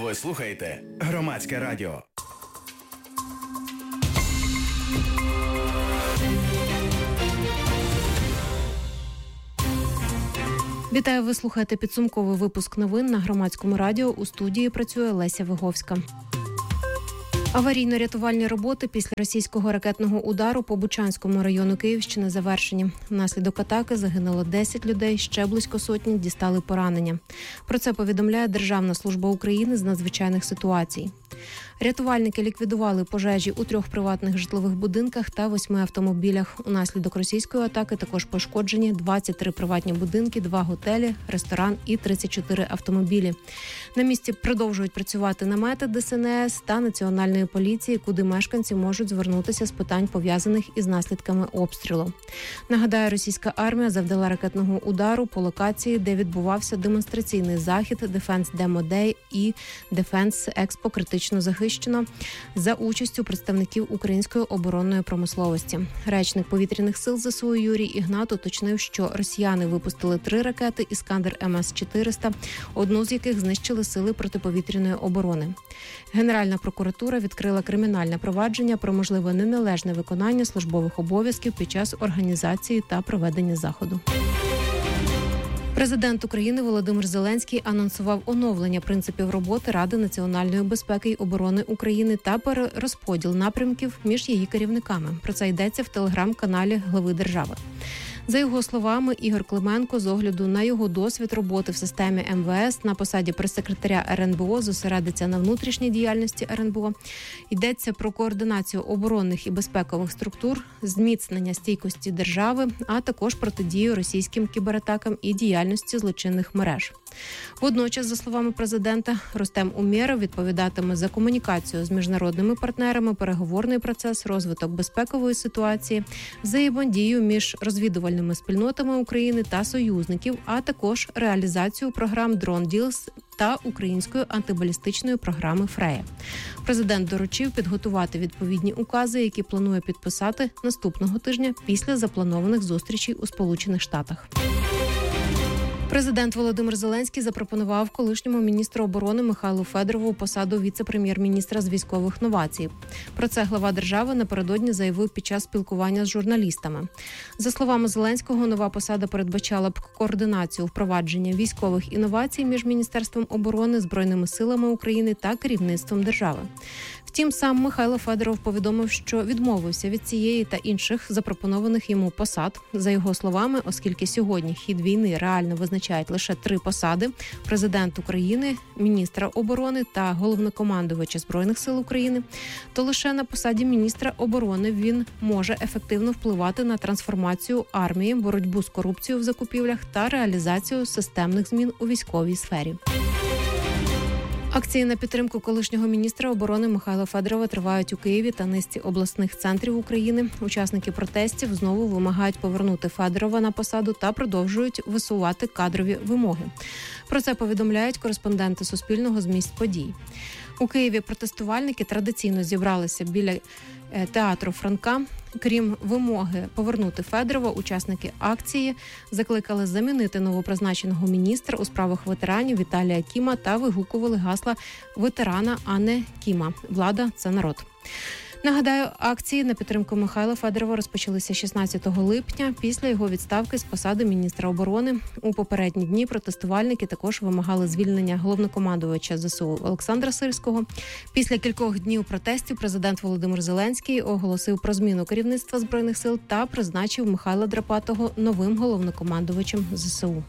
Ви слухаєте Громадське радіо. Вітаю, ви слухаєте підсумковий випуск новин на Громадському радіо. У студії працює Леся Виговська. Аварійно-рятувальні роботи після російського ракетного удару по Бучанському району Київщини завершені. Внаслідок атаки загинуло 10 людей, ще близько сотні дістали поранення. Про це повідомляє Державна служба України з надзвичайних ситуацій. Рятувальники ліквідували пожежі у 3 приватних житлових будинках та 8 автомобілях. Унаслідок російської атаки також пошкоджені 23 приватні будинки, 2 готелі, ресторан і 34 автомобілі. На місці продовжують працювати намети ДСНС та Національної поліції, куди мешканці можуть звернутися з питань, пов'язаних із наслідками обстрілу. Нагадаю, російська армія завдала ракетного удару по локації, де відбувався демонстраційний захід Defense Demo Day і Defense Expo критично захищено за участю представників української оборонної промисловості. Речник повітряних сил ЗСУ Юрій Ігнат уточнив, що росіяни випустили 3 ракети «Іскандер МС-400», одну з яких знищили сили протиповітряної оборони. Генеральна прокуратура відкрила кримінальне провадження про можливе неналежне виконання службових обов'язків під час організації та проведення заходу. Президент України Володимир Зеленський анонсував оновлення принципів роботи Ради національної безпеки й оборони України та перерозподіл напрямків між її керівниками. Про це йдеться в телеграм-каналі глави держави. За його словами, Ігор Клименко з огляду на його досвід роботи в системі МВС на посаді прес-секретаря РНБО зосередиться на внутрішній діяльності РНБО. Йдеться про координацію оборонних і безпекових структур, зміцнення стійкості держави, а також протидію російським кібератакам і діяльності злочинних мереж. Водночас, за словами президента, Рустем Умєров відповідатиме за комунікацію з міжнародними партнерами, переговорний процес, розвиток безпекової ситуації, взаємодію між розвідувальними спільнотами України та союзників, а також реалізацію програм Drone Deals та української антибалістичної програми «Фрея». Президент доручив підготувати відповідні укази, які планує підписати наступного тижня після запланованих зустрічей у Сполучених Штатах. Президент Володимир Зеленський запропонував колишньому міністру оборони Михайлу Федорову посаду віце-прем'єр-міністра з військових новацій. Про це глава держави напередодні заявив під час спілкування з журналістами. За словами Зеленського, нова посада передбачала б координацію впровадження військових інновацій між Міністерством оборони, Збройними силами України та керівництвом держави. Втім, сам Михайло Федоров повідомив, що відмовився від цієї та інших запропонованих йому посад. За його словами, оскільки сьогодні хід війни реально визначають лише 3 посади – президент України, міністра оборони та головнокомандувача Збройних сил України, то лише на посаді міністра оборони він може ефективно впливати на трансформацію армії, боротьбу з корупцією в закупівлях та реалізацію системних змін у військовій сфері. Акції на підтримку колишнього міністра оборони Михайла Федорова тривають у Києві та низці обласних центрів України. Учасники протестів знову вимагають повернути Федорова на посаду та продовжують висувати кадрові вимоги. Про це повідомляють кореспонденти Суспільного з місць подій. У Києві протестувальники традиційно зібралися біля театру Франка. Крім вимоги повернути Федорова, учасники акції закликали замінити новопризначеного міністра у справах ветеранів Віталія Кіма та вигукували гасла ветерана, а не Кіма. Влада – це народ. Нагадаю, акції на підтримку Михайла Федорова розпочалися 16 липня після його відставки з посади міністра оборони. У попередні дні протестувальники також вимагали звільнення головнокомандувача ЗСУ Олександра Сирського. Після кількох днів протестів президент Володимир Зеленський оголосив про зміну керівництва Збройних сил та призначив Михайла Драпатого новим головнокомандувачем ЗСУ.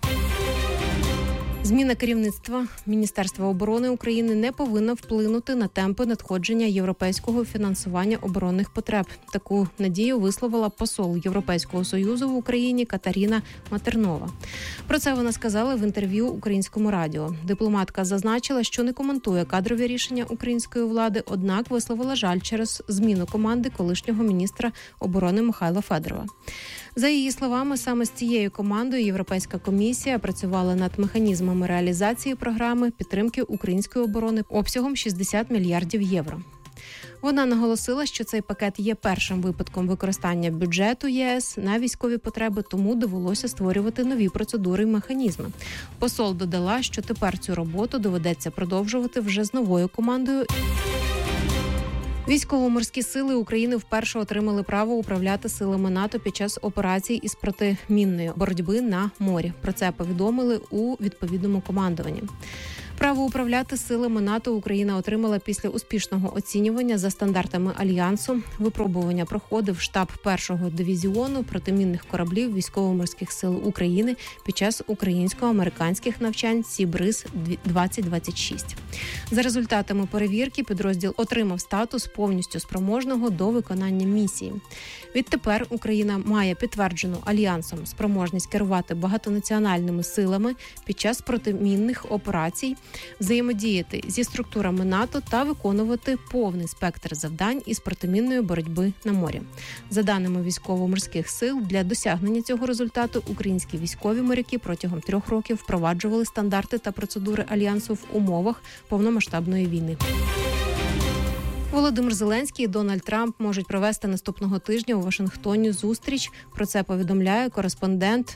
Зміна керівництва Міністерства оборони України не повинна вплинути на темпи надходження європейського фінансування оборонних потреб. Таку надію висловила посол Європейського Союзу в Україні Катерина Матернова. Про це вона сказала в інтерв'ю Українському радіо. Дипломатка зазначила, що не коментує кадрові рішення української влади, однак висловила жаль через зміну команди колишнього міністра оборони Михайла Федорова. За її словами, саме з цією командою Європейська комісія працювала над механізмами реалізації програми підтримки української оборони обсягом 60 мільярдів євро. Вона наголосила, що цей пакет є першим випадком використання бюджету ЄС на військові потреби, тому довелося створювати нові процедури і механізми. Посол додала, що тепер цю роботу доведеться продовжувати вже з новою командою. Військово-морські сили України вперше отримали право управляти силами НАТО під час операцій із протимінної боротьби на морі. Про це повідомили у відповідному командуванні. Право управляти силами НАТО Україна отримала після успішного оцінювання за стандартами Альянсу. Випробування проходив штаб 1-го дивізіону протимінних кораблів Військово-морських сил України під час українсько-американських навчань «Сібриз-2026». За результатами перевірки підрозділ отримав статус повністю спроможного до виконання місії. Відтепер Україна має підтверджену Альянсом спроможність керувати багатонаціональними силами під час протимінних операцій, взаємодіяти зі структурами НАТО та виконувати повний спектр завдань із протимінної боротьби на морі. За даними військово-морських сил, для досягнення цього результату українські військові моряки протягом 3 років впроваджували стандарти та процедури Альянсу в умовах повномасштабної війни. Володимир Зеленський і Дональд Трамп можуть провести наступного тижня у Вашингтоні зустріч. Про це повідомляє кореспондент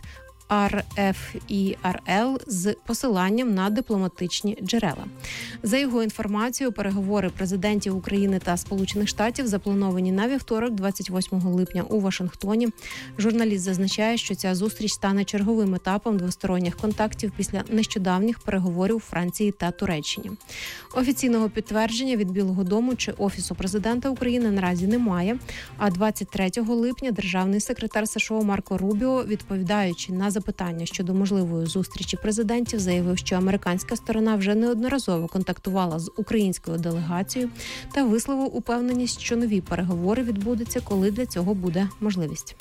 РФІРЛ з посиланням на дипломатичні джерела. За його інформацією, переговори президентів України та Сполучених Штатів заплановані на вівторок, 28 липня у Вашингтоні. Журналіст зазначає, що ця зустріч стане черговим етапом двосторонніх контактів після нещодавніх переговорів у Франції та Туреччині. Офіційного підтвердження від Білого дому чи Офісу президента України наразі немає, а 23 липня державний секретар США Марко Рубіо, відповідаючи на запитання щодо можливої зустрічі президентів, заявив, що американська сторона вже неодноразово контактувала з українською делегацією та висловив упевненість, що нові переговори відбудуться, коли для цього буде можливість.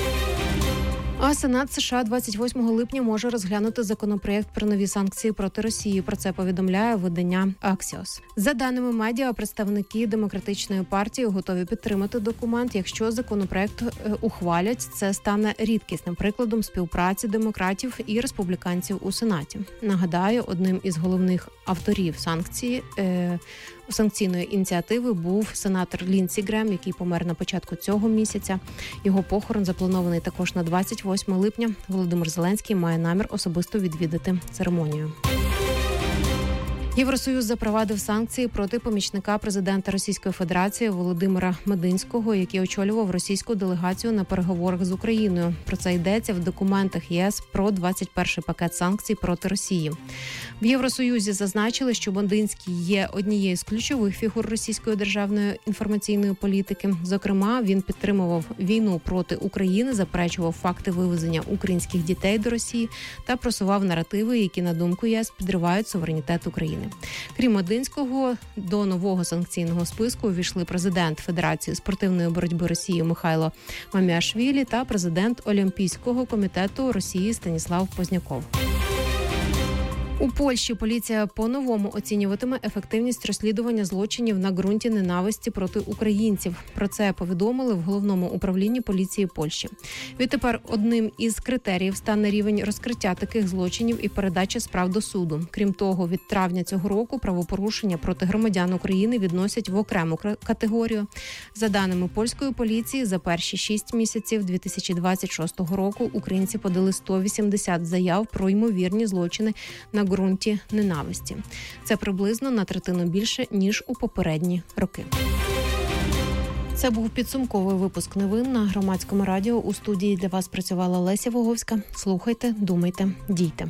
А Сенат США 28 липня може розглянути законопроєкт про нові санкції проти Росії. Про це повідомляє видання Axios. За даними медіа, представники Демократичної партії готові підтримати документ. Якщо законопроєкт ухвалять, це стане рідкісним прикладом співпраці демократів і республіканців у Сенаті. Нагадаю, одним із головних авторів санкційної ініціативи був сенатор Лінсі Грем, який помер на початку цього місяця. Його похорон запланований також на 28 липня. Володимир Зеленський має намір особисто відвідати церемонію. Євросоюз запровадив санкції проти помічника президента Російської Федерації Володимира Мединського, який очолював російську делегацію на переговорах з Україною. Про це йдеться в документах ЄС про 21-й пакет санкцій проти Росії. В Євросоюзі зазначили, що Мединський є однією з ключових фігур російської державної інформаційної політики. Зокрема, він підтримував війну проти України, заперечував факти вивезення українських дітей до Росії та просував наративи, які, на думку ЄС, підривають суверенітет України. Крім Мединського, до нового санкційного списку увійшли президент Федерації спортивної боротьби Росії Михайло Маміашвілі та президент Олімпійського комітету Росії Станіслав Позняков. У Польщі поліція по-новому оцінюватиме ефективність розслідування злочинів на ґрунті ненависті проти українців. Про це повідомили в Головному управлінні поліції Польщі. Відтепер одним із критеріїв стане рівень розкриття таких злочинів і передача справ до суду. Крім того, від травня цього року правопорушення проти громадян України відносять в окрему категорію. За даними польської поліції, за перші 6 місяців 2026 року українці подали 180 заяв про ймовірні злочини на ґрунті ненависті. Це приблизно на третину більше, ніж у попередні роки. Це був підсумковий випуск новин на Громадському радіо. У студії для вас працювала Леся Воговська. Слухайте, думайте, дійте.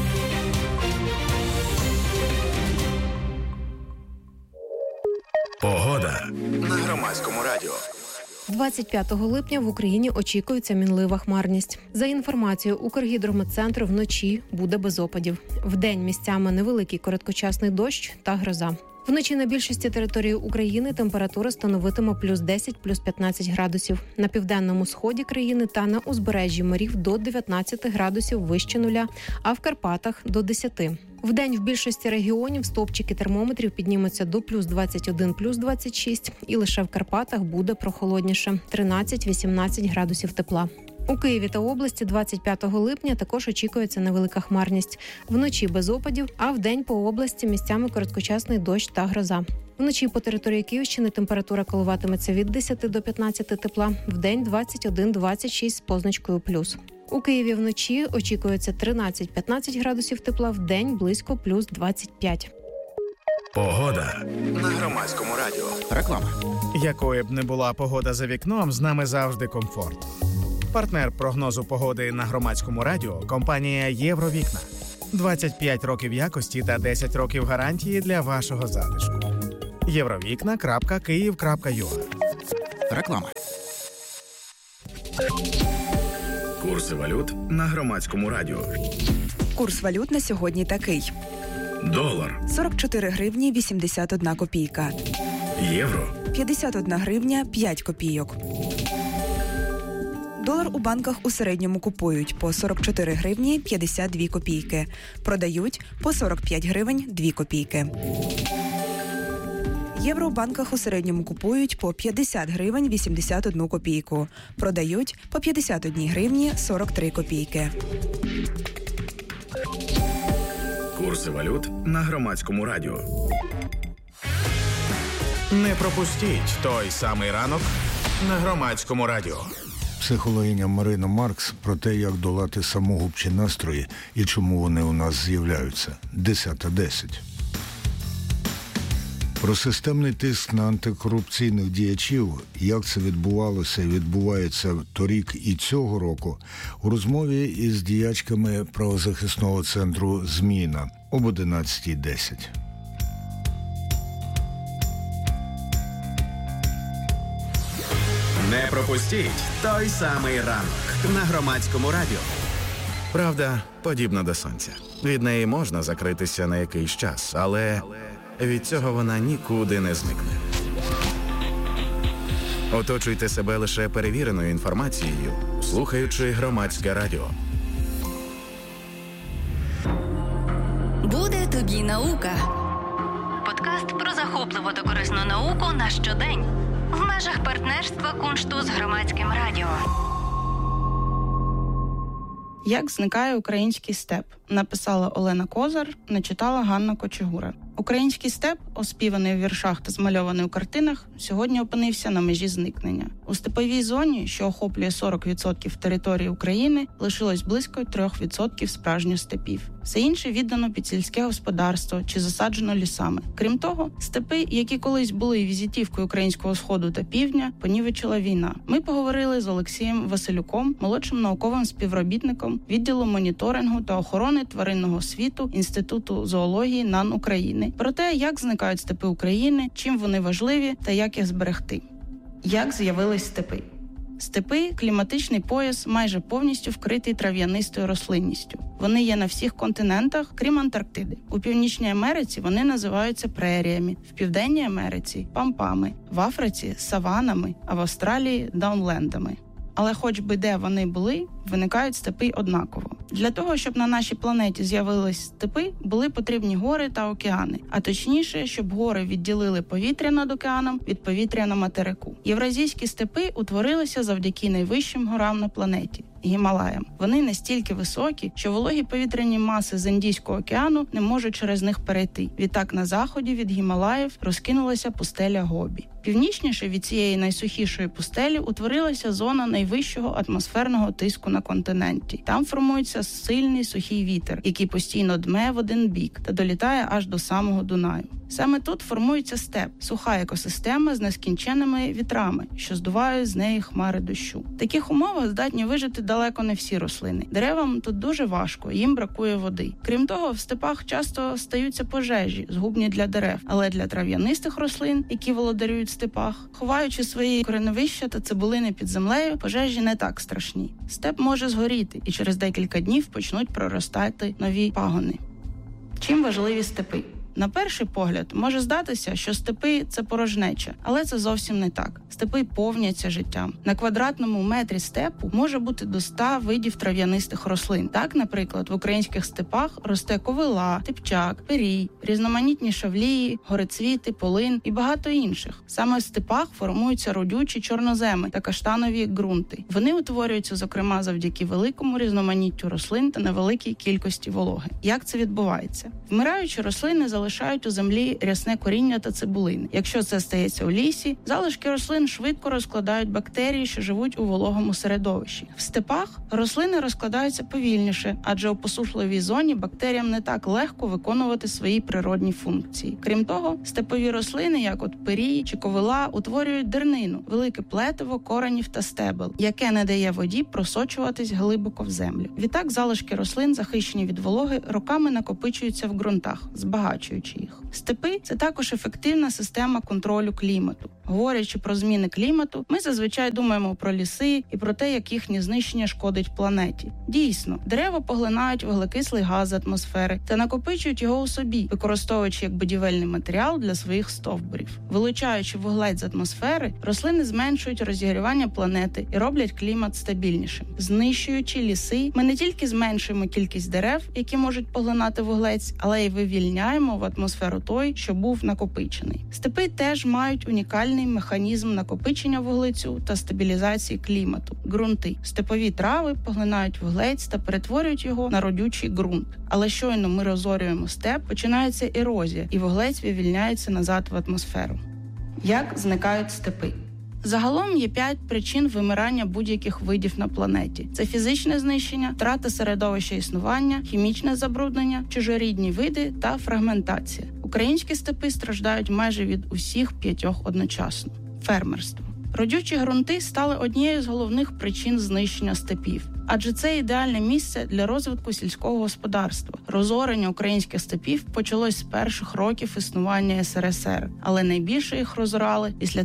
Погода на Громадському радіо. 25 липня в Україні очікується мінлива хмарність. За інформацією Укргідрометцентру, вночі буде без опадів. Вдень місцями невеликий короткочасний дощ та гроза. Вночі на більшості території України температура становитиме плюс 10, плюс 15 градусів. На південному сході країни та на узбережжі морів до 19 градусів вище нуля, а в Карпатах – до 10. Вдень в більшості регіонів стовпчики термометрів піднімуться до плюс 21, плюс 26. І лише в Карпатах буде прохолодніше – 13-18 градусів тепла. У Києві та області 25 липня також очікується невелика хмарність. Вночі без опадів, а вдень по області місцями короткочасний дощ та гроза. Вночі по території Київщини температура коливатиметься від 10 до 15 тепла, вдень 21-26 з позначкою плюс. У Києві вночі очікується 13-15 градусів тепла, вдень близько плюс 25. Погода на Громадському радіо. Реклама. Якою б не була погода за вікном, з нами завжди комфорт. Партнер прогнозу погоди на Громадському радіо – компанія «Євровікна». 25 років якості та 10 років гарантії для вашого затишку. Євровікна.Київ.ua. Реклама. Курси валют на Громадському радіо. Курс валют на сьогодні такий. Долар. 44 гривні 81 копійка. Євро. 51 гривня 5 копійок. Долар у банках у середньому купують по 44 гривні 52 копійки. Продають по 45 гривень 2 копійки. Євро у банках у середньому купують по 50 гривень 81 копійку. Продають по 51 гривні 43 копійки. Курси валют на Громадському радіо. Не пропустіть той самий ранок на Громадському радіо. Психологиня Марина Маркс про те, як долати самогубчі настрої і чому вони у нас з'являються. 10:10. Про системний тиск на антикорупційних діячів, як це відбувалося і відбувається торік і цього року, у розмові із діячками правозахисного центру «Зміна» об 11:10. Не пропустіть той самий ранок на Громадському радіо. Правда подібна до сонця. Від неї можна закритися на якийсь час, але від цього вона нікуди не зникне. Оточуйте себе лише перевіреною інформацією, слухаючи Громадське радіо. Буде тобі наука. Подкаст про захопливу та корисну науку на щодень. В межах партнерства Куншту з Громадським радіо. Як зникає український степ? Написала Олена Козар, начитала Ганна Кочегура. Український степ, оспіваний у віршах та змальований у картинах, сьогодні опинився на межі зникнення. У степовій зоні, що охоплює 40% території України, лишилось близько 3% справжніх степів. Все інше віддано під сільське господарство чи засаджено лісами. Крім того, степи, які колись були візитівкою українського сходу та півдня, понівечила війна. Ми поговорили з Олексієм Василюком, молодшим науковим співробітником відділу моніторингу та охорони тваринного світу Інституту зоології НАН України, про те, як зникають степи України, чим вони важливі та як їх зберегти. Як з'явились степи? Степи – кліматичний пояс, майже повністю вкритий трав'янистою рослинністю. Вони є на всіх континентах, крім Антарктиди. У Північній Америці вони називаються преріями, в Південній Америці – пампами, в Африці – саванами, а в Австралії – даунлендами. Але хоч би де вони були, виникають степи однаково. Для того, щоб на нашій планеті з'явились степи, були потрібні гори та океани. А точніше, щоб гори відділили повітря над океаном від повітря на материку. Євразійські степи утворилися завдяки найвищим горам на планеті – Гімалаям. Вони настільки високі, що вологі повітряні маси з Індійського океану не можуть через них перейти. Відтак на заході від Гімалаїв розкинулася пустеля Гобі. Північніше від цієї найсухішої пустелі утворилася зона найвищого атмосферного тиску на континенті. Там формується сильний сухий вітер, який постійно дме в один бік та долітає аж до самого Дунаю. Саме тут формується степ – суха екосистема з нескінченними вітрами, що здувають з неї хмари дощу. В таких умовах здатні вижити далеко не всі рослини. Деревам тут дуже важко, їм бракує води. Крім того, в степах часто стаються пожежі, згубні для дерев, але для трав'янистих рослин, які володарюють в степах, ховаючи свої кореневища та цибулини під землею, пожежі не так страшні. Степ може згоріти, і через декілька днів почнуть проростати нові пагони. Чим важливі степи? На перший погляд може здатися, що степи – це порожнеча, але це зовсім не так. Степи повняться життям. На квадратному метрі степу може бути до 100 видів трав'янистих рослин. Так, наприклад, в українських степах росте ковила, типчак, пирій, різноманітні шавлії, горецвіти, полин і багато інших. Саме в степах формуються родючі чорноземи та каштанові ґрунти. Вони утворюються, зокрема, завдяки великому різноманіттю рослин та невеликій кількості вологи. Як це відбувається? Вмираючі рослини залишають у землі рясне коріння та цибулини. Якщо це стається у лісі, залишки рослин швидко розкладають бактерії, що живуть у вологому середовищі. В степах рослини розкладаються повільніше, адже у посушливій зоні бактеріям не так легко виконувати свої природні функції. Крім того, степові рослини, як от пирій чи ковила, утворюють дернину, велике плетиво коренів та стебел, яке не дає воді просочуватись глибоко в землю. Відтак залишки рослин, захищені від вологи, роками накопичуються в ґрунтах, збагачуючи їх. Степи – це також ефективна система контролю клімату. Говорячи про зміни клімату, ми зазвичай думаємо про ліси і про те, як їхнє знищення шкодить планеті. Дійсно, дерева поглинають вуглекислий газ з атмосфери та накопичують його у собі, використовуючи як будівельний матеріал для своїх стовбурів. Вилучаючи вуглець з атмосфери, рослини зменшують розігрівання планети і роблять клімат стабільнішим. Знищуючи ліси, ми не тільки зменшуємо кількість дерев, які можуть поглинати вуглець, але й вивільняємо в атмосферу той, що був накопичений. Степи теж мають унікальний механізм накопичення вуглецю та стабілізації клімату – ґрунти. Степові трави поглинають вуглець та перетворюють його на родючий ґрунт. Але щойно ми розорюємо степ, починається ерозія, і вуглець вивільняється назад в атмосферу. Як зникають степи? Загалом є 5 причин вимирання будь-яких видів на планеті. Це фізичне знищення, втрата середовища існування, хімічне забруднення, чужорідні види та фрагментація. Українські степи страждають майже від усіх 5 одночасно. Фермерство. Родючі ґрунти стали однією з головних причин знищення степів. Адже це ідеальне місце для розвитку сільського господарства. Розорення українських степів почалось з перших років існування СРСР, але найбільше їх розорали після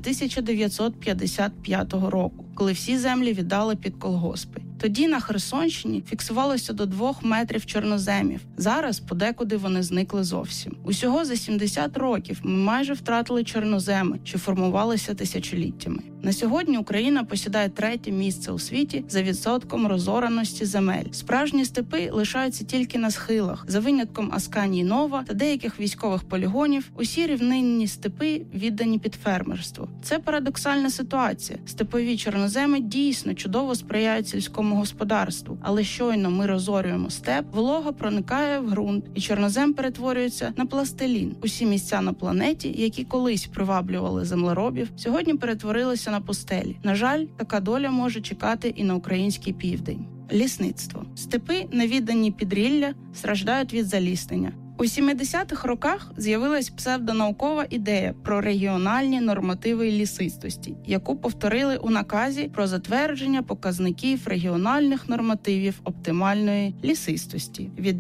1955 року, коли всі землі віддали під колгоспи. Тоді на Херсонщині фіксувалося до 2 метрів чорноземів. Зараз подекуди вони зникли зовсім. Усього за 70 років ми майже втратили чорноземи, що формувалися тисячоліттями. На сьогодні Україна посідає 3-те місце у світі за відсотком розораності земель. Справжні степи лишаються тільки на схилах. За винятком Асканії Нова та деяких військових полігонів, усі рівнинні степи віддані під фермерство. Це парадоксальна ситуація. Степові чорноземи дійсно чудово сприяють сільському господарству, але щойно ми розорюємо степ, волога проникає в ґрунт, і чорнозем перетворюється на пластилін. Усі місця на планеті, які колись приваблювали землеробів, сьогодні перетворилися на пустелі. На жаль, така доля може чекати і на український південь. Лісництво. Степи, невіддані підрілля, страждають від заліснення. У 70-х роках з'явилась псевдонаукова ідея про регіональні нормативи лісистості, яку повторили у наказі про затвердження показників регіональних нормативів оптимальної лісистості від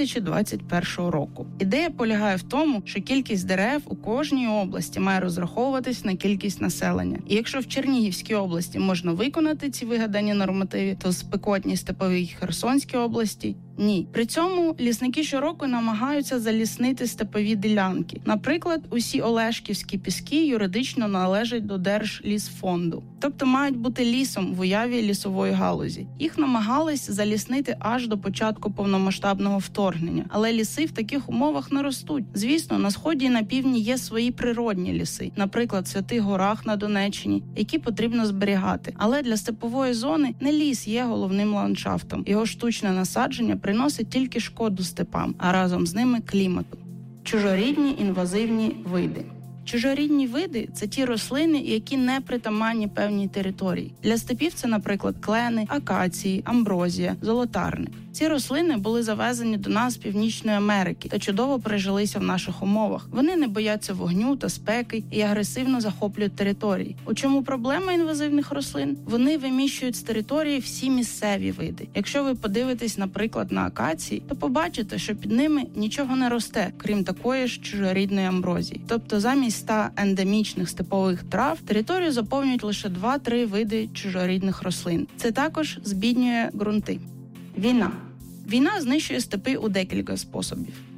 2021 року. Ідея полягає в тому, що кількість дерев у кожній області має розраховуватись на кількість населення. І якщо в Чернігівській області можна виконати ці вигадані нормативи, то в спекотній степовій Херсонській області – ні. При цьому лісники щороку намагаються заліснити степові ділянки. Наприклад, усі Олешківські піски юридично належать до Держлісфонду, тобто мають бути лісом в уяві лісової галузі. Їх намагались заліснити аж до початку повномасштабного вторгнення, але ліси в таких умовах не ростуть. Звісно, на сході і на півдні є свої природні ліси, наприклад, в Святих Горах на Донеччині, які потрібно зберігати. Але для степової зони не ліс є головним ландшафтом. Його штучне насадження приносить тільки шкоду степам, а разом з ними клімату. Чужорідні інвазивні види. Чужорідні види – це ті рослини, які не притаманні певній території. Для степів це, наприклад, клени, акації, амброзія, золотарник. Ці рослини були завезені до нас з Північної Америки та чудово прижилися в наших умовах. Вони не бояться вогню та спеки і агресивно захоплюють території. У чому проблема інвазивних рослин? Вони виміщують з території всі місцеві види. Якщо ви подивитесь, наприклад, на акації, то побачите, що під ними нічого не росте, крім такої ж чужорідної амброзії. Тобто замість 100 ендемічних степових трав територію заповнюють лише 2-3 види чужорідних рослин. Це також збіднює ґрунти. Війна. Війна знищує степи у декілька способів.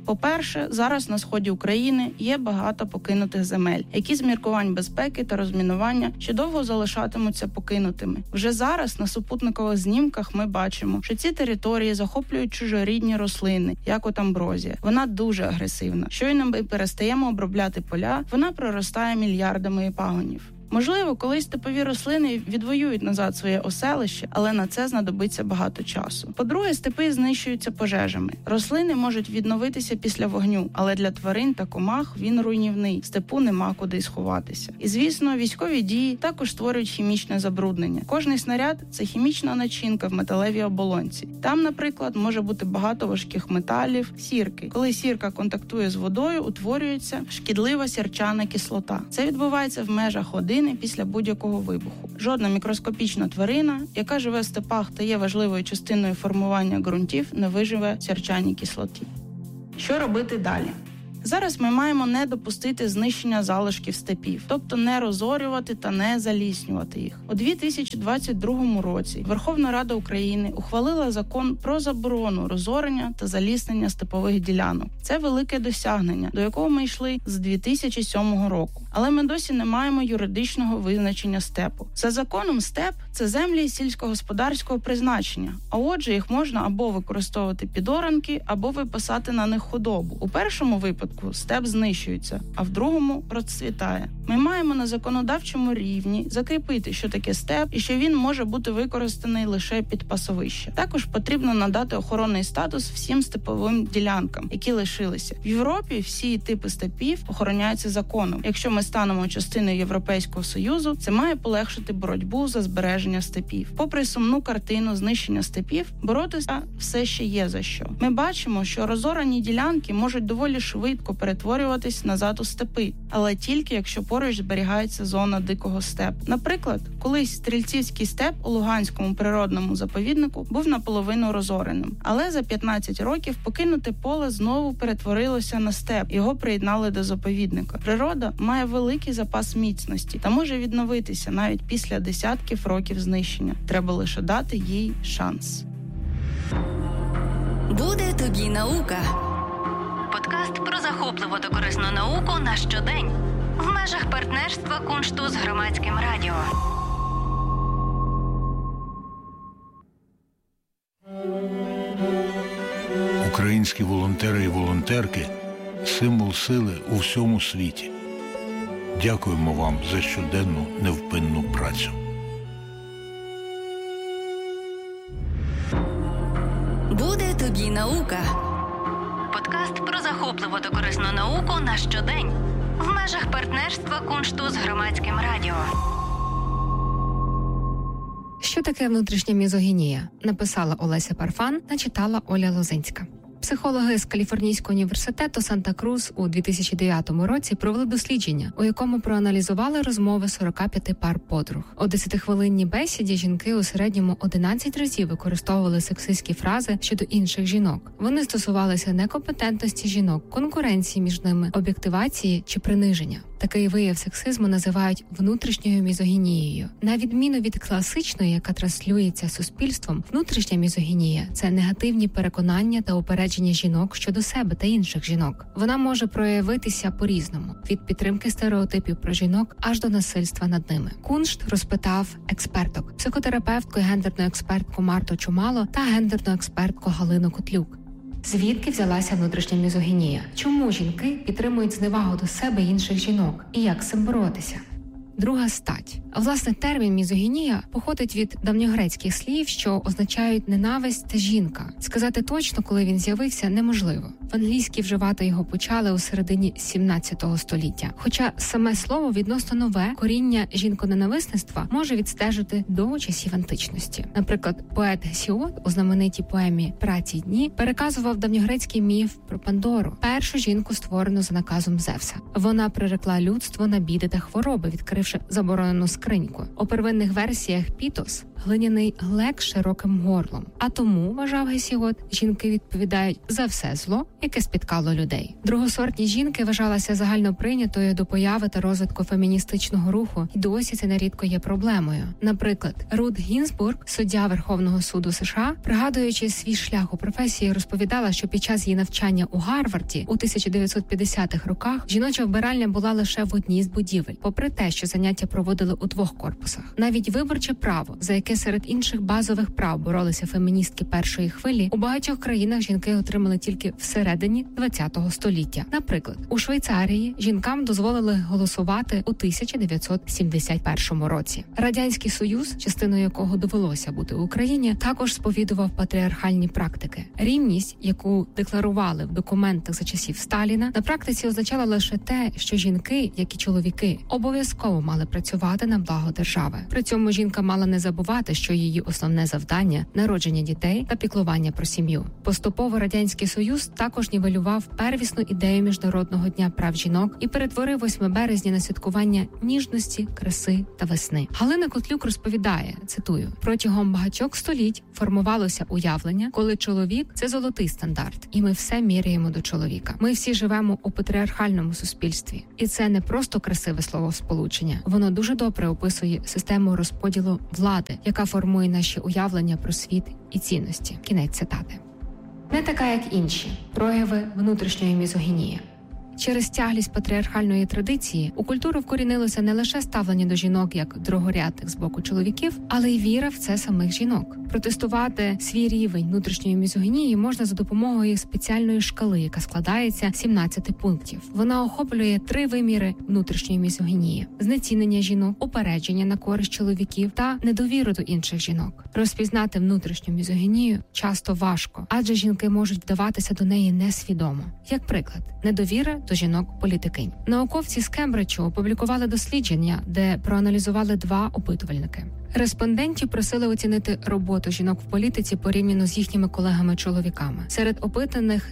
По-перше, зараз на сході України є багато покинутих земель, які з міркувань безпеки та розмінування ще довго залишатимуться покинутими. Вже зараз на супутникових знімках ми бачимо, що ці території захоплюють чужорідні рослини, як от амброзія. Вона дуже агресивна. Щойно ми перестаємо обробляти поля, вона проростає мільярдами пагонів. Можливо, колись степові рослини відвоюють назад своє оселище, але на це знадобиться багато часу. По-друге, степи знищуються пожежами. Рослини можуть відновитися після вогню, але для тварин та комах він руйнівний, степу нема куди сховатися. І, звісно, військові дії також створюють хімічне забруднення. Кожний снаряд – це хімічна начинка в металевій оболонці. Там, наприклад, може бути багато важких металів, сірки. Коли сірка контактує з водою, утворюється шкідлива сірчана кислота. Це відбувається в межах години після будь-якого вибуху. Жодна мікроскопічна тварина, яка живе в степах та є важливою частиною формування ґрунтів, не виживе в сірчаній кислоті. Що робити далі? Зараз ми маємо не допустити знищення залишків степів, тобто не розорювати та не заліснювати їх. У 2022 році Верховна Рада України ухвалила закон про заборону розорення та заліснення степових ділянок. Це велике досягнення, до якого ми йшли з 2007 року. Але ми досі не маємо юридичного визначення степу. За законом степ – це землі сільськогосподарського призначення, а отже їх можна або використовувати під оранки, або випасати на них худобу. У першому випадку степ знищується, а в другому процвітає. Ми маємо на законодавчому рівні закріпити, що таке степ і що він може бути використаний лише під пасовище. Також потрібно надати охоронний статус всім степовим ділянкам, які лишилися. В Європі всі типи степів охороняються законом. Якщо ми станемо частиною Європейського Союзу, це має полегшити боротьбу за збереження степів. Попри сумну картину знищення степів, боротися все ще є за що. Ми бачимо, що розорані ділянки можуть доволі швидко перетворюватись назад у степи, але тільки якщо поруч зберігається зона дикого степу. Наприклад, колись Стрільцівський степ у Луганському природному заповіднику був наполовину розореним, але за 15 років покинуте поле знову перетворилося на степ, його приєднали до заповідника. Природа має великий запас міцності та може відновитися навіть після десятків років знищення. Треба лише дати їй шанс. Буде тобі наука. Подкаст про захопливу та корисну науку на щодень. В межах партнерства Куншту з Громадським радіо. Українські волонтери і волонтерки – символ сили у всьому світі. Дякуємо вам за щоденну невпинну працю. Буде тобі наука. Подкаст про захопливу та корисну науку на щодень. В межах партнерства Куншту з Громадським радіо. Що таке внутрішня мізогінія? Написала Олеся Парфан, начитала Оля Лозинська. Психологи з Каліфорнійського університету Санта-Крус у 2009 році провели дослідження, у якому проаналізували розмови 45 пар подруг. У 10-хвилинній бесіді жінки у середньому 11 разів використовували сексистські фрази щодо інших жінок. Вони стосувалися некомпетентності жінок, конкуренції між ними, об'єктивації чи приниження. Такий вияв сексизму називають внутрішньою мізогінією. На відміну від класичної, яка транслюється суспільством, внутрішня мізогінія – це негативні переконання та упередження жінок щодо себе та інших жінок. Вона може проявитися по-різному – від підтримки стереотипів про жінок аж до насильства над ними. Куншт розпитав експерток – психотерапевтку і гендерну експертку Марту Чумало та гендерну експертку Галину Котлюк. Звідки взялася внутрішня мізогінія? Чому жінки підтримують зневагу до себе і інших жінок? І як з цим боротися? Друга стать. Власне, термін мізогінія походить від давньогрецьких слів, що означають ненависть та жінка. Сказати точно, коли він з'явився, неможливо. В англійській вживати його почали у середині 17 століття. Хоча саме слово відносно нове, коріння жінконенависництва може відстежити до часів античності. Наприклад, поет Гесіод у знаменитій поемі «Праці дні» переказував давньогрецький міф про Пандору, першу жінку, створену за наказом Зевса. Вона прирекла людство на біди та хвороби, відкривши заборонену скриньку. У первинних версіях Пітос глиняний глек з широким горлом. А тому, вважав Гесіод, жінки відповідають за все зло, яке спіткало людей. Другосортні жінки вважалися загально прийнятою до появи та розвитку феміністичного руху, і досі це нерідко є проблемою. Наприклад, Рут Гінзбург, суддя Верховного суду США, пригадуючи свій шлях у професії, розповідала, що під час її навчання у Гарварді у 1950-х роках жіноча вбиральня була лише в одній з будівель, попри те, що заняття проводили у 2 корпусах. Навіть виборче право, за яке серед інших базових прав боролися феміністки першої хвилі, у багатьох країнах жінки отримали тільки всередині ХХ століття. Наприклад, у Швейцарії жінкам дозволили голосувати у 1971 році. Радянський Союз, частиною якого довелося бути в Україні, також сповідував патріархальні практики. Рівність, яку декларували в документах за часів Сталіна, на практиці означала лише те, що жінки, як і чоловіки, обов'язково мали працювати на благо держави. При цьому жінка мала не забувати, що її основне завдання – народження дітей та піклування про сім'ю. Поступово Радянський Союз також нівелював первісну ідею Міжнародного дня прав жінок і перетворив 8 березня на святкування ніжності, краси та весни. Галина Котлюк розповідає, цитую, «Протягом багатьох століть формувалося уявлення, коли чоловік – це золотий стандарт, і ми все міряємо до чоловіка. Ми всі живемо у патріархальному суспільстві. І це не просто красиве словосполучення. Воно дуже добре описує систему розподілу влади, яка формує наші уявлення про світ і цінності». Кінець цитати. Не така, як інші. Прояви внутрішньої мізогінії. Через тяглість патріархальної традиції у культуру вкорінилося не лише ставлення до жінок як другорядних з боку чоловіків, але й віра в це самих жінок. Протестувати свій рівень внутрішньої мізогінії можна за допомогою спеціальної шкали, яка складається з 17 пунктів. Вона охоплює 3 виміри внутрішньої мізогінії: знецінення жінок, упередження на користь чоловіків та недовіру до інших жінок. Розпізнати внутрішню мізогінію часто важко, адже жінки можуть вдаватися до неї несвідомо. Як приклад, недовіра до жінок-політикинь. Науковці з Кембриджу опублікували дослідження, де проаналізували 2 опитувальники. Респондентів просили оцінити роботу жінок в політиці порівняно з їхніми колегами-чоловіками. Серед опитаних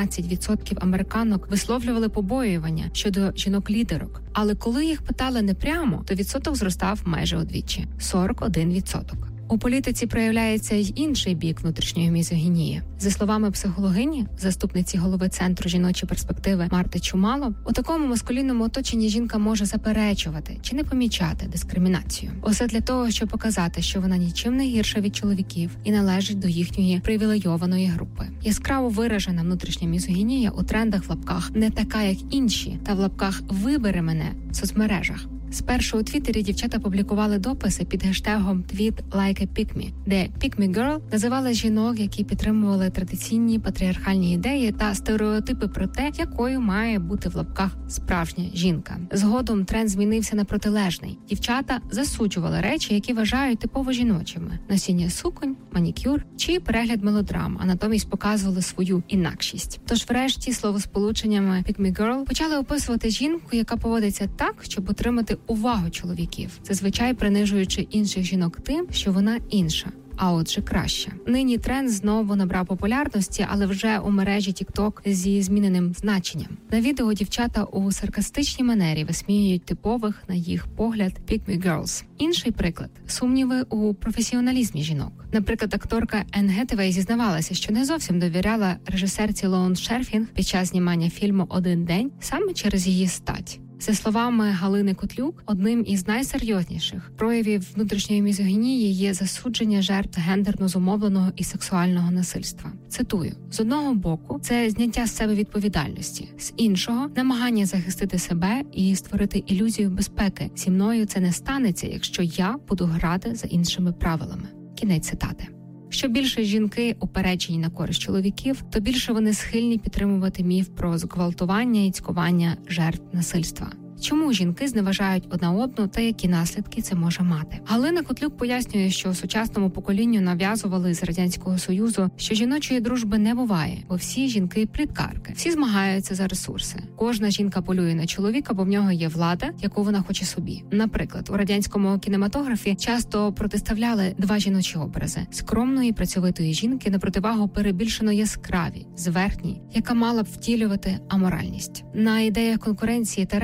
19% американок висловлювали побоювання щодо жінок-лідерок. Але коли їх питали непрямо, то відсоток зростав майже удвічі – 41%. У політиці проявляється й інший бік внутрішньої мізогінії. За словами психологині, заступниці голови Центру жіночої перспективи Марти Чумало, у такому маскулінному оточенні жінка може заперечувати чи не помічати дискримінацію. Усе для того, щоб показати, що вона нічим не гірша від чоловіків і належить до їхньої привілейованої групи. Яскраво виражена внутрішня мізогінія у трендах в лапках «не така, як інші» та в лапках «вибери мене» в соцмережах. Спершу у Твіттері дівчата публікували дописи під гештегом «Tweet like a pick me», де «pick me girl» називали жінок, які підтримували традиційні патріархальні ідеї та стереотипи про те, якою має бути в лапках справжня жінка. Згодом тренд змінився на протилежний. Дівчата засуджували речі, які вважають типово жіночими – носіння суконь, манікюр чи перегляд мелодрам, а натомість показували свою інакшість. Тож врешті словосполученнями «pick me girl» почали описувати жінку, яка поводиться так, щоб отримати увагу чоловіків, зазвичай принижуючи інших жінок тим, що вона інша, а отже краща. Нині тренд знову набрав популярності, але вже у мережі TikTok зі зміненим значенням. На відео дівчата у саркастичній манері висміюють типових, на їх погляд, pick me girls. Інший приклад – сумніви у професіоналізмі жінок. Наприклад, акторка Енн Гетевей зізнавалася, що не зовсім довіряла режисерці Лоун Шерфінг під час знімання фільму «Один день» саме через її стать. За словами Галини Котлюк, одним із найсерйозніших проявів внутрішньої мізогінії є засудження жертв гендерно зумовленого і сексуального насильства. Цитую: «З одного боку, це зняття з себе відповідальності, з іншого – намагання захистити себе і створити ілюзію безпеки. Зі мною це не станеться, якщо я буду грати за іншими правилами». Кінець цитати. Що більше жінки упереджені на користь чоловіків, то більше вони схильні підтримувати міф про зґвалтування і цькування жертв насильства. Чому жінки зневажають одна одну та які наслідки це може мати? Галина Котлюк пояснює, що сучасному поколінню нав'язували з Радянського Союзу, що жіночої дружби не буває, бо всі жінки – пліткарки, всі змагаються за ресурси. Кожна жінка полює на чоловіка, бо в нього є влада, яку вона хоче собі. Наприклад, у радянському кінематографі часто протиставляли 2 жіночі образи – скромної, працьовитої жінки на противагу перебільшено яскравій, зверхній, яка мала б втілювати аморальність. На ідеях конкуренції та ревнощів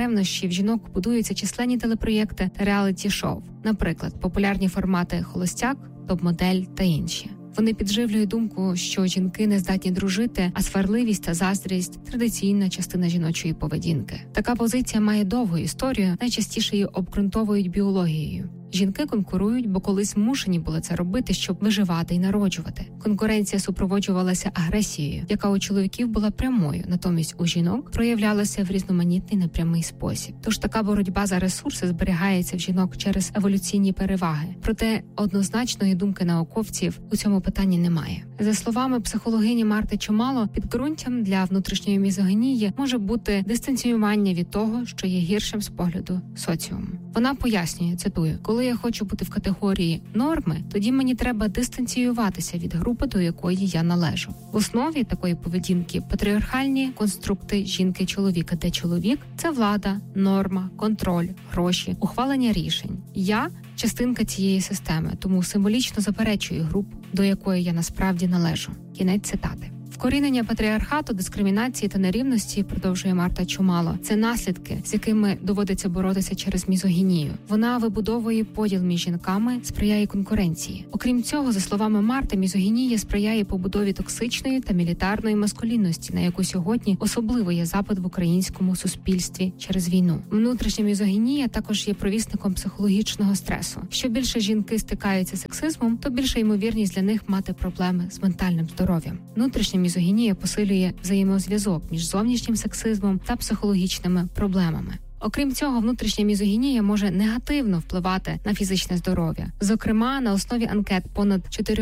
поглядів жінок будуються численні телепроєкти та реаліті-шоу, наприклад, популярні формати «Холостяк», «Топ-модель» та інші. Вони підживлюють думку, що жінки не здатні дружити, а сварливість та заздрість – традиційна частина жіночої поведінки. Така позиція має довгу історію, найчастіше її обґрунтовують біологією. Жінки конкурують, бо колись змушені були це робити, щоб виживати і народжувати. Конкуренція супроводжувалася агресією, яка у чоловіків була прямою, натомість у жінок проявлялася в різноманітний непрямий спосіб. Тож така боротьба за ресурси зберігається в жінок через еволюційні переваги. Проте однозначної думки науковців у цьому питанні немає. За словами психологині Марти Чумало, підґрунтям для внутрішньої мізогінії може бути дистанціювання від того, що є гіршим з погляду соціуму. Вона пояснює, цитую: «Коли я хочу бути в категорії норми, тоді мені треба дистанціюватися від групи, до якої я належу». В основі такої поведінки патріархальні конструкти жінки і чоловіка, де чоловік – це влада, норма, контроль, гроші, ухвалення рішень. Я – частинка цієї системи, тому символічно заперечую групу, до якої я насправді належу. Кінець цитати. Вкорінення патріархату, дискримінації та нерівності, продовжує Марта Чумало, це наслідки, з якими доводиться боротися через мізогінію. Вона вибудовує поділ між жінками, сприяє конкуренції. Окрім цього, за словами Марти, мізогінія сприяє побудові токсичної та мілітарної маскулінності, на яку сьогодні особливо є запит в українському суспільстві через війну. Внутрішня мізогінія також є провісником психологічного стресу. Що більше жінки стикаються з сексизмом, то більша ймовірність для них мати проблеми з ментальним здоров'ям. Внутрішня мізогінія посилює взаємозв'язок між зовнішнім сексизмом та психологічними проблемами. Окрім цього, внутрішня мізогінія може негативно впливати на фізичне здоров'я. Зокрема, на основі анкет понад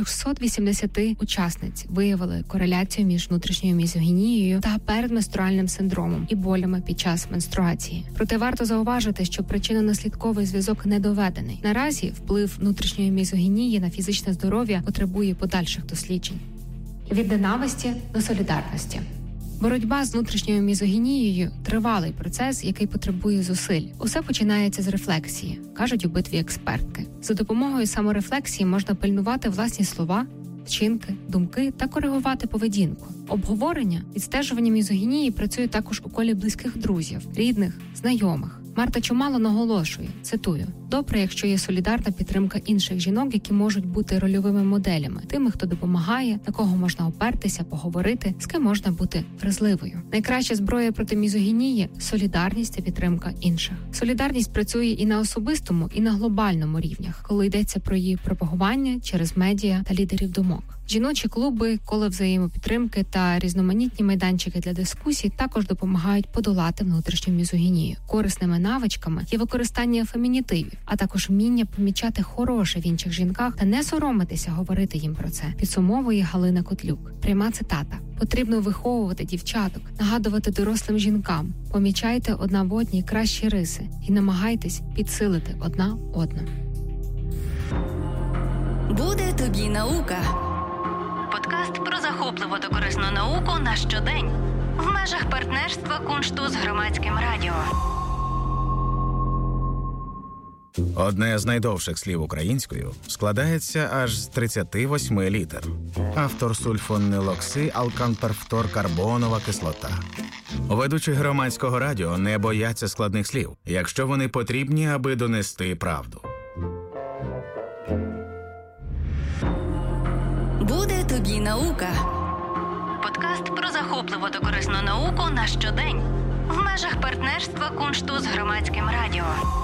480 учасниць виявили кореляцію між внутрішньою мізогінією та передменструальним синдромом і болями під час менструації. Проте варто зауважити, що причинно-наслідковий зв'язок не доведений. Наразі вплив внутрішньої мізогінії на фізичне здоров'я потребує подальших досліджень. Від ненависті до солідарності. Боротьба з внутрішньою мізогінією – тривалий процес, який потребує зусиль. Усе починається з рефлексії, кажуть у битві експертки. За допомогою саморефлексії можна пильнувати власні слова, вчинки, думки та коригувати поведінку. Обговорення, відстежування мізогінії працює також у колі близьких друзів, рідних, знайомих. Марта Чумало наголошує, цитую: «Добре, якщо є солідарна підтримка інших жінок, які можуть бути рольовими моделями, тими, хто допомагає, на кого можна опертися, поговорити, з ким можна бути вразливою. Найкраща зброя проти мізогінії – солідарність та підтримка інших». Солідарність працює і на особистому, і на глобальному рівнях, коли йдеться про її пропагування через медіа та лідерів думок. Жіночі клуби, кола взаємопідтримки та різноманітні майданчики для дискусій також допомагають подолати внутрішню мізогінію. Корисними навичками є використання фемінітивів, а також вміння помічати хороше в інших жінках та не соромитися говорити їм про це, підсумовує Галина Котлюк. Пряма цитата: «Потрібно виховувати дівчаток, нагадувати дорослим жінкам, помічайте одна в одній кращі риси і намагайтесь підсилити одна одну». Буде тобі наука. Подкаст про захопливу та корисну науку на щодень. В межах партнерства Куншту з Громадським радіо. Одне з найдовших слів українською складається аж з 38 літер. Автор сульфонилокси алканперфторкарбонова кислота. Ведучі Громадського радіо не бояться складних слів, якщо вони потрібні, аби донести правду. Буде тобі наука. Подкаст про захопливу та корисну науку на щодень. В межах партнерства Куншту з Громадським радіо.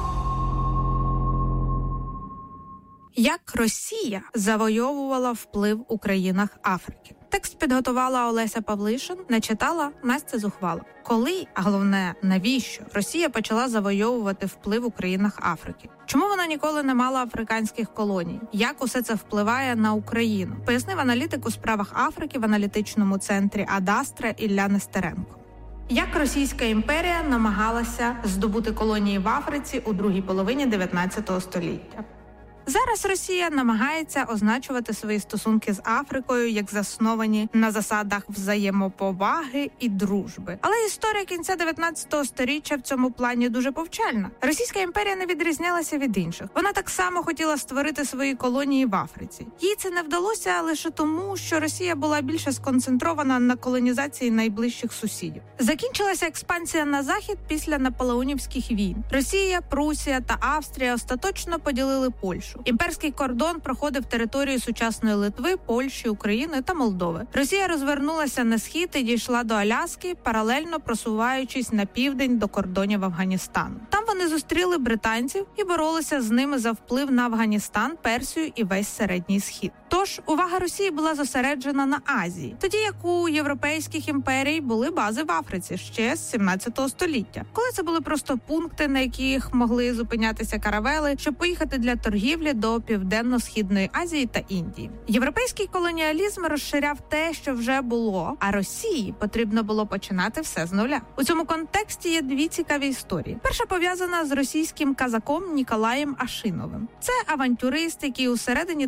Як Росія завойовувала вплив у країнах Африки. Текст підготувала Олеся Павлишин, начитала Настя Зухвала. Коли, а головне, навіщо Росія почала завойовувати вплив у країнах Африки? Чому вона ніколи не мала африканських колоній? Як усе це впливає на Україну? Пояснив аналітик у справах Африки в аналітичному центрі Адастра Ілля Нестеренко. Як Російська імперія намагалася здобути колонії в Африці у другій половині 19 століття? Зараз Росія намагається означувати свої стосунки з Африкою як засновані на засадах взаємоповаги і дружби. Але історія кінця 19 століття в цьому плані дуже повчальна. Російська імперія не відрізнялася від інших. Вона так само хотіла створити свої колонії в Африці. Їй це не вдалося лише тому, що Росія була більше сконцентрована на колонізації найближчих сусідів. Закінчилася експансія на захід після наполеонівських війн. Росія, Прусія та Австрія остаточно поділили Польщу. Імперський кордон проходив територію сучасної Литви, Польщі, України та Молдови. Росія розвернулася на схід і дійшла до Аляски, паралельно просуваючись на південь до кордонів Афганістану. Там вони зустріли британців і боролися з ними за вплив на Афганістан, Персію і весь Середній Схід. Тож увага Росії була зосереджена на Азії, тоді як у європейських імперій були бази в Африці ще з 17 століття, коли це були просто пункти, на яких могли зупинятися каравели, щоб поїхати для торгівлі до Південно-Східної Азії та Індії. Європейський колоніалізм розширяв те, що вже було, а Росії потрібно було починати все з нуля. У цьому контексті є дві цікаві історії. Перша пов'язана з російським казаком Ніколаєм Ашиновим. Це авантюрист, який у середині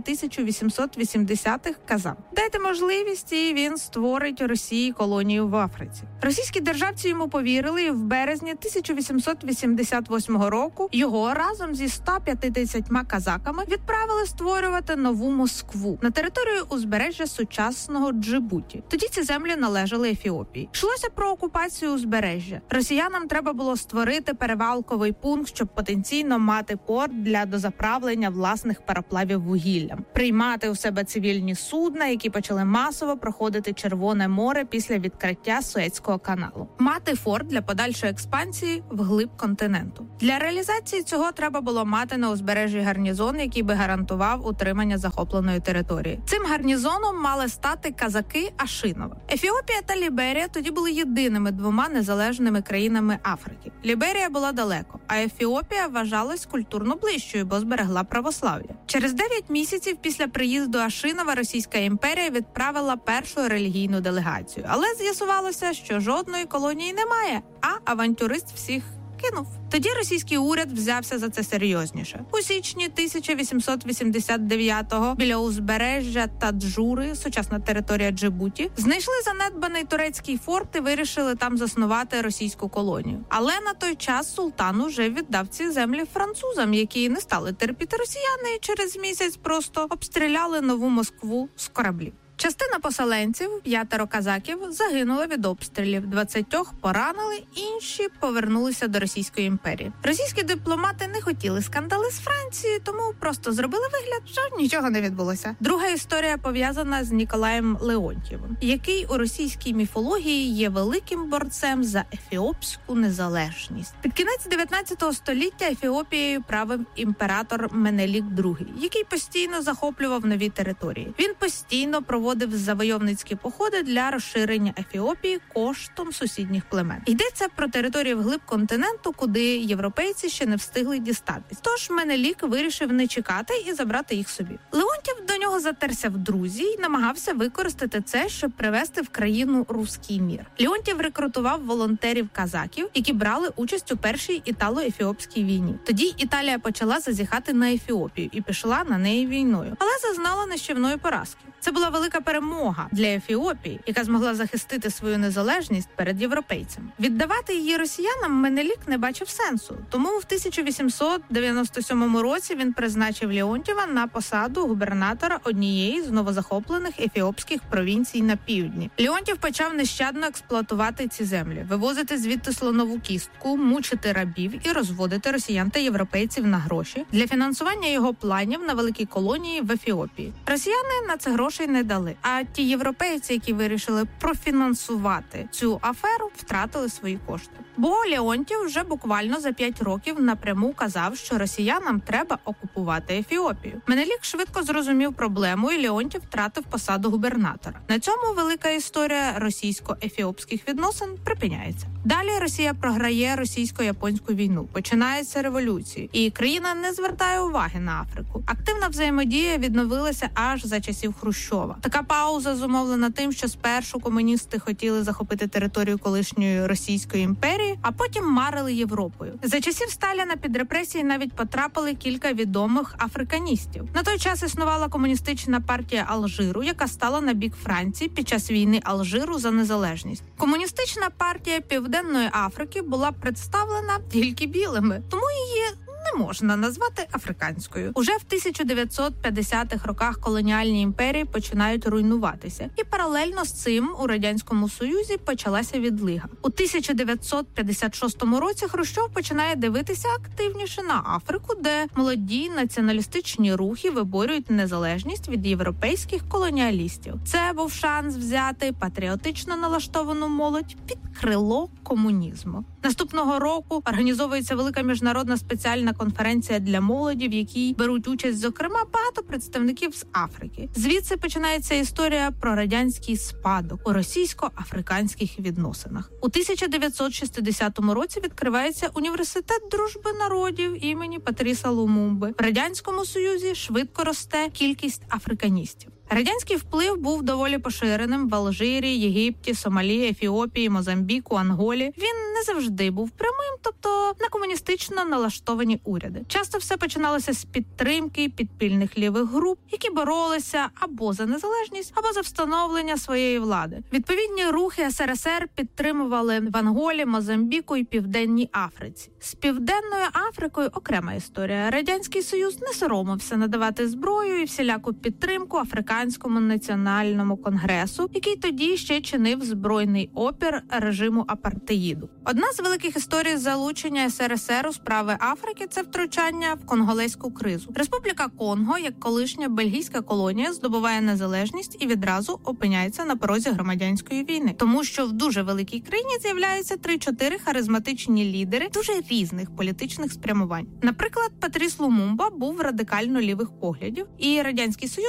1880-х казав: «Дайте можливість, і він створить Росії колонію в Африці». Російські державці йому повірили, і в березні 1888 року його разом зі 150 казаками відправили створювати нову Москву на територію узбережжя сучасного Джибуті. Тоді ці землі належали Ефіопії. Йшлося про окупацію узбережжя. Росіянам треба було створити перевалковий пункт, щоб потенційно мати порт для дозаправлення власних пароплавів вугіллям, приймати у себе цивільні судна, які почали масово проходити Червоне море після відкриття Суецького каналу, мати форт для подальшої експансії вглиб континенту. Для реалізації цього треба було мати на узбережжі гарнізон, який би гарантував утримання захопленої території. Цим гарнізоном мали стати казаки Ашинова. Ефіопія та Ліберія тоді були єдиними двома незалежними країнами Африки. Ліберія була далеко, а Ефіопія вважалась культурно ближчою, бо зберегла православ'я. Через 9 місяців після приїзду Ашинова Російська імперія відправила першу релігійну делегацію. Але з'ясувалося, що жодної колонії немає, а авантюрист всіх кинув. Тоді російський уряд взявся за це серйозніше. У січні 1889-го біля узбережжя Таджури, сучасна територія Джибуті, знайшли занедбаний турецький форт і вирішили там заснувати російську колонію. Але на той час султан уже віддав ці землі французам, які не стали терпіти росіяни і через місяць просто обстріляли нову Москву з кораблів. Частина поселенців, 5 казаків, загинула від обстрілів, 20 поранили, інші повернулися до Російської імперії. Російські дипломати не хотіли скандали з Францією, тому просто зробили вигляд, що нічого не відбулося. Друга історія пов'язана з Ніколаєм Леонтьєвим, який у російській міфології є великим борцем за ефіопську незалежність. Під кінець 19 століття Ефіопією правив імператор Менелік II, який постійно захоплював нові території. Він постійно проводив завойовницькі походи для розширення Ефіопії коштом сусідніх племен. Йдеться про території вглиб континенту, куди європейці ще не встигли дістатись. Тож Менелік вирішив не чекати і забрати їх собі. Леонтьєв до нього затерся в друзі і намагався використати це, щоб привести в країну руський мір. Леонтьєв рекрутував волонтерів-казаків, які брали участь у першій італо-ефіопській війні. Тоді Італія почала зазіхати на Ефіопію і пішла на неї війною, але зазнала нищівної поразки. Це була велика перемога для Ефіопії, яка змогла захистити свою незалежність перед європейцями. Віддавати її росіянам Менелік не бачив сенсу, тому в 1897 році він призначив Леонтьєва на посаду губернатора однієї з новозахоплених ефіопських провінцій на півдні. Леонтьєв почав нещадно експлуатувати ці землі, вивозити звідти слонову кістку, мучити рабів і розводити росіян та європейців на гроші для фінансування його планів на великі колонії в Ефіопії. Росіяни на це грошей не дали, а ті європейці, які вирішили профінансувати цю аферу, втратили свої кошти. Бо Леонтьєв вже буквально за 5 років напряму казав, що росіянам треба окупувати Ефіопію. Менелік швидко зрозумів проблему, і Леонтьєв втратив посаду губернатора. На цьому велика історія російсько-ефіопських відносин припиняється. Далі Росія програє російсько-японську війну, починаються революції, і країна не звертає уваги на Африку. Активна взаємодія відновилася аж за часів Хрущова. Така пауза зумовлена тим, що спершу комуністи хотіли захопити територію колишньої Російської імперії, імперії, а потім марили Європою. За часів Сталіна під репресії навіть потрапили кілька відомих африканістів. На той час існувала комуністична партія Алжиру, яка стала на бік Франції під час війни Алжиру за незалежність. Комуністична партія Південної Африки була представлена тільки білими, тому її не можна назвати африканською. Уже в 1950-х роках колоніальні імперії починають руйнуватися. І паралельно з цим у Радянському Союзі почалася відлига. У 1956 році Хрущов починає дивитися активніше на Африку, де молоді націоналістичні рухи виборюють незалежність від європейських колоніалістів. Це був шанс взяти патріотично налаштовану молодь під крило комунізму. Наступного року організовується велика міжнародна спеціальна конференція для молоді, в якій беруть участь, зокрема, багато представників з Африки. Звідси починається історія про радянський спадок у російсько-африканських відносинах. У 1960 році відкривається університет дружби народів імені Патріса Лумумби. В Радянському Союзі швидко росте кількість африканістів. Радянський вплив був доволі поширеним в Алжирі, Єгипті, Сомалі, Ефіопії, Мозамбіку, Анголі. Він не завжди був прямим, тобто на комуністично налаштовані уряди. Часто все починалося з підтримки підпільних лівих груп, які боролися або за незалежність, або за встановлення своєї влади. Відповідні рухи СРСР підтримували в Анголі, Мозамбіку і Південній Африці. З Південною Африкою окрема історія. Радянський Союз не соромився надавати зброю і всіляку підтримку Африканському національному конгресу, який тоді ще чинив збройний опір режиму апартеїду. Одна з великих історій залучення СРСР у справи Африки – це втручання в конголезьку кризу. Республіка Конго, як колишня бельгійська колонія, здобуває незалежність і відразу опиняється на порозі громадянської війни. Тому що в дуже великій країні з'являються 3-4 харизматичні лідери дуже різних політичних спрямувань. Наприклад, Патріс Лумумба був радикально лівих поглядів, і Радянський Союз